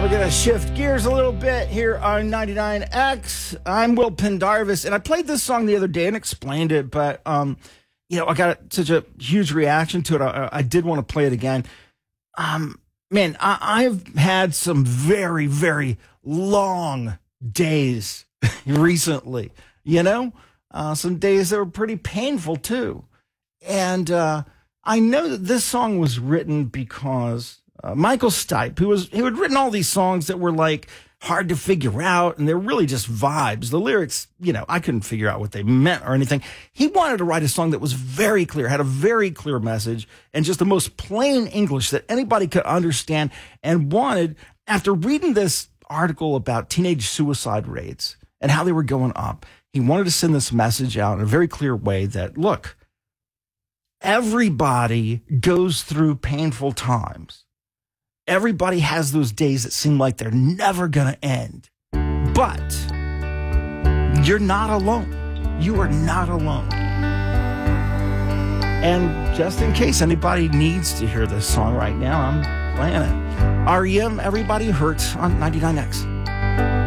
We're going to shift gears a little bit here on 99X. I'm Will Pendarvis, and I played this song the other day and explained it, but, I got such a huge reaction to it. I did want to play it again. Man, I've had some very, very long days recently, some days that were pretty painful too. And I know that this song was written because Michael Stipe, who had written all these songs that were like hard to figure out, and they're really just vibes. The lyrics, I couldn't figure out what they meant or anything. He wanted to write a song that was very clear, had a very clear message, and just the most plain English that anybody could understand, and wanted, after reading this article about teenage suicide rates and how they were going up, he wanted to send this message out in a very clear way that, look, everybody goes through painful times. Everybody has those days that seem like they're never going to end. But you're not alone. You are not alone. And just in case anybody needs to hear this song right now, I'm playing it. REM, Everybody Hurts on 99X.